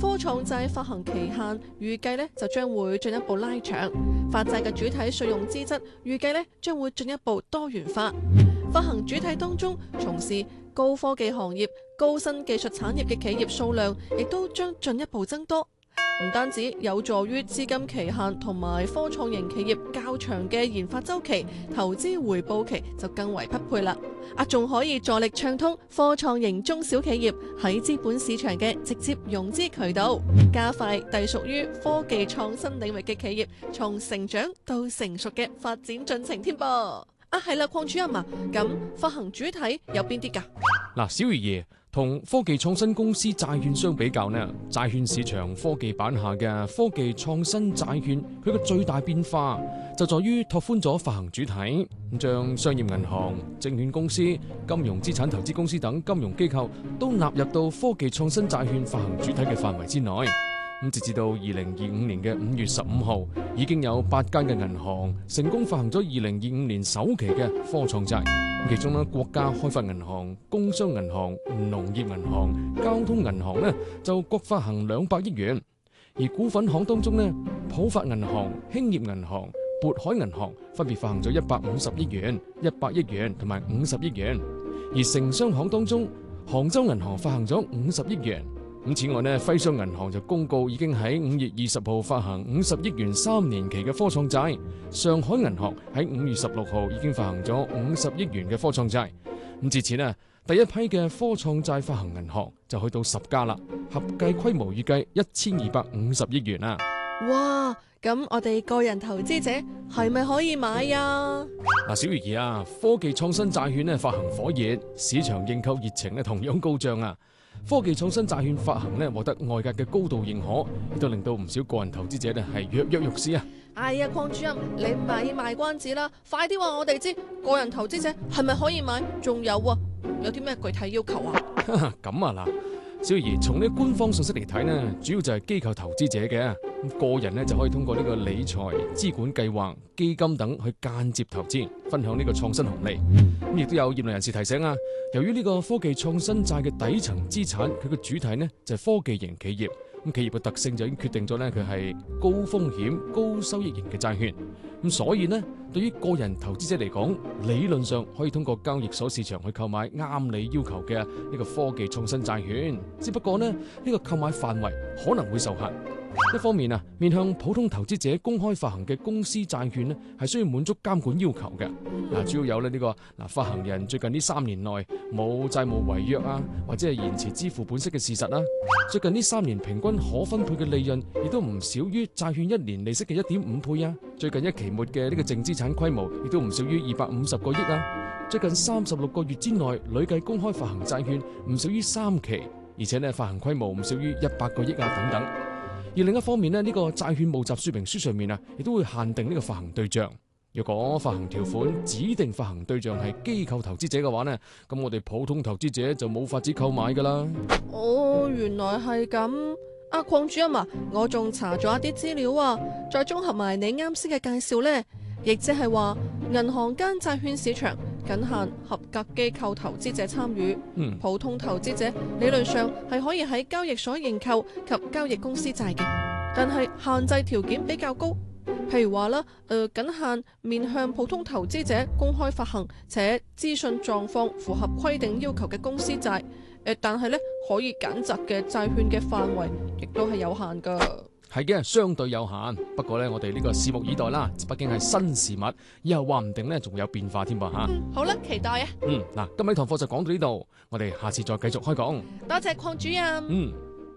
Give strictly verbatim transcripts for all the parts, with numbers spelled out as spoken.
科創債發行期限預計咧就將會進一步拉長，發債嘅主體稅用資質預計咧將會進一步多元化。發行主體當中從事高科技行業、高新技術產業嘅企業數量亦都將進一步增多，唔單止有助於資金期限同埋科創型企業較長嘅研發週期、投資回報期就更為匹配啦。啊，仲可以助力暢通科創型中小企業喺資本市場嘅直接融資渠道，加快隸屬於科技創新領域嘅企業從成長到成熟嘅發展進程添噃。啊，係啦，鄺主任啊，咁發行主體有邊啲㗎？ 嗱，小魚兒同科技創新公司債券相比較呢，債券市場科技版下嘅科技創新債券，佢嘅最大變化就在於拓寬咗發行主體，咁將商業銀行、證券公司、金融資產投資公司等金融機構都納入到科技創新債券發行主體嘅範圍之內。咁截至到二零二五年嘅五月十五號，已經有八間嘅銀行成功發行咗二零二五年首期嘅科創債。其中呢，國家開發銀行、工商銀行、農業銀行、交通銀行呢就各發行兩百億元。而股份行當中呢，浦發銀行、興業銀行、渤海銀行分別發行咗一百五十億元、一百億元同埋五十億元。而城商行當中，杭州銀行發行咗五十億元。咁此外呢，徽商銀行就公告已經喺五月二十號發行五十億元三年期嘅科創債。上海銀行喺五月十六號已經發行咗五十億元嘅科創債。咁至此呢，第一批嘅科創債發行銀行就去到十家啦，合計規模預計一千二百五十億元啦。 哇！咁我哋個人投資者係咪可以買呀？ 嗱，小魚兒啊，科技創新債券呢發行火熱，市場認購熱情呢同樣高漲啊！科技創新債券發行呢獲得外界嘅高度認可，亦都令到唔少個人投資者呢係躍躍欲試啊！ 哎呀，鄺主任，你唔係賣關子啦，快啲話我哋知個人投資者係咪可以買？仲有啊，有啲咩具體要求啊？ 咁啊嗱，小魚兒從呢官方信息嚟睇呢，主要就係機構投資者嘅，個人呢就可以通過呢個理財、資管計劃、基金等去間接投資，分享呢個創新紅利。咁亦都有業內人士提醒啊，由於呢個科技創新債嘅底層資產，佢嘅主體呢就係科技型企業。咁企業嘅特性就已經決定咗呢，佢係高風險、高收益型嘅債券。咁所以呢，對於個人投資者嚟講，理論上可以通過交易所市場去購買啱你要求嘅呢個科技創新債券。只不過呢，呢個購買範圍可能會受限。一方面啊，面向普通投資者公開發行嘅公司債券呢，係需要滿足監管要求嘅。嗱，主要有咧呢個嗱發行人最近呢三年內冇債務違約啊，或者係延遲支付本息嘅事實啦。最近呢三年平均可分配嘅利潤亦都唔少於債券一年利息嘅一點五倍啊。最近一期末嘅呢個淨資產規模亦都唔少於二百五十個億啊。最近三十六個月之內累計公開發行債券唔少於三期，而且呢發行規模唔少於一百個億啊等等。而另一方面呢，呢個債券募集說明書上面啊，亦都會限定呢個發行對象。如果發行條款指定發行對象係機構投資者嘅話呢，咁我哋普通投資者就冇法子購買噶啦。 哦，原來係咁。啊，鄺主任啊，我仲查咗一啲資料啊，再綜合埋你啱先嘅介紹呢，亦即係話銀行間債券市場僅限合格機構投資者參與， 嗯， 普通投資者理論上係可以喺交易所認購及交易公司債嘅，但係限制條件比較高，譬如話啦，誒、呃，僅限面向普通投資者公開發行且資訊狀況符合規定要求嘅公司債，誒，但係咧可以揀擇嘅債券嘅範圍亦都係有限噶。 係嘅，相對有限。不過咧，我哋呢個拭目以待啦。畢竟係新事物，以後話唔定咧仲有變化添噃吓。 嗯，好啦，期待啊。 嗯，嗱，今日堂課就講到呢度，我哋下次再繼續開講。 多謝鄺主任。 嗯，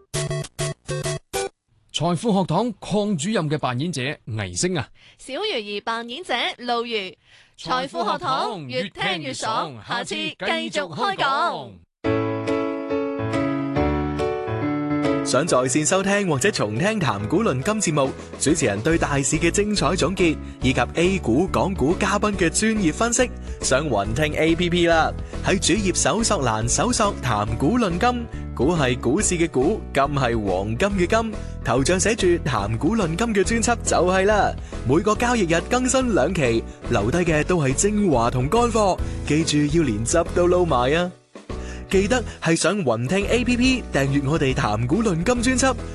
財富學堂鄺主任嘅扮演者倪星啊， 小魚兒扮演者路如。財富學堂越聽越爽，下次繼續開講。 想在線收聽或者重聽談股論金節目，主持人對大市嘅精彩總結，以及 A 股、港股嘉賓嘅專業分析，上雲聽 A P P 啦。喺主頁搜索欄搜索談股論金，股係股市嘅股，金係黃金嘅金，頭像寫住談股論金嘅專輯就係啦。每個交易日更新兩期，留低嘅都係精華同乾貨，記住要連汁都撈埋啊！記得係上雲聽 A P P 訂閱我哋談股論金專輯，